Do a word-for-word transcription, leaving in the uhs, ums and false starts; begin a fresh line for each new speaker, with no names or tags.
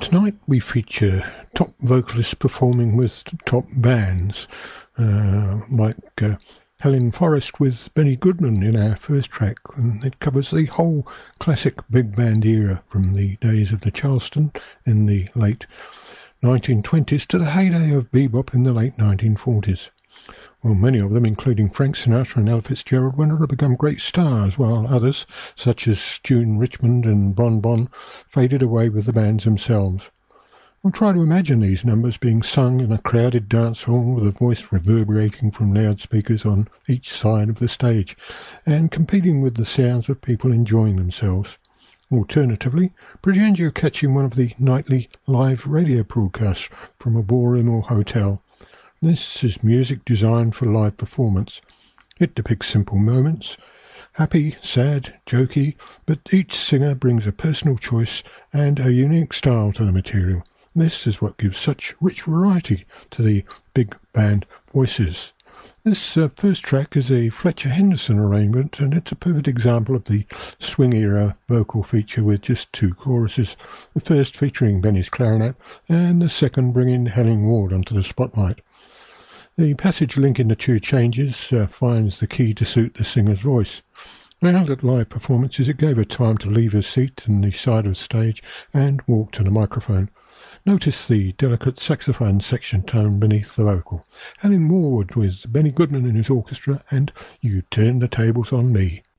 Tonight we feature top vocalists performing with top bands, uh, like uh, Helen Forrest with Benny Goodman in our first track, and it covers the whole classic big band era from the days of the Charleston in the late nineteen twenties to the heyday of bebop in the late nineteen forties. Well, many of them, including Frank Sinatra and Ella Fitzgerald, went on to become great stars, while others, such as June Richmond and Bon Bon, faded away with the bands themselves. We'll try to imagine these numbers being sung in a crowded dance hall with a voice reverberating from loudspeakers on each side of the stage and competing with the sounds of people enjoying themselves. Alternatively, pretend you're catching one of the nightly live radio broadcasts from a ballroom or hotel. This is music designed for live performance. It depicts simple moments, happy, sad, jokey, but each singer brings a personal choice and a unique style to the material. This is what gives such rich variety to the big band voices. This uh, first track is a Fletcher Henderson arrangement, and it's a perfect example of the swing-era vocal feature with just two choruses, the first featuring Benny's clarinet and the second bringing Helen Ward onto the spotlight. The passage link in the two changes uh, finds the key to suit the singer's voice. Now at live performances, it gave her time to leave her seat in the side of the stage and walk to the microphone. Notice the delicate saxophone section tone beneath the vocal. Helen Ward with Benny Goodman in his orchestra and You Turn the Tables on Me.